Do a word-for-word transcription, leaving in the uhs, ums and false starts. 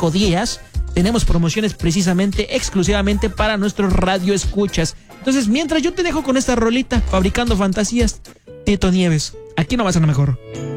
cinco días tenemos promociones precisamente, exclusivamente para nuestros radioescuchas. Entonces, mientras yo te dejo con esta rolita, Fabricando Fantasías, Tito Nieves, aquí no va a ser mejor.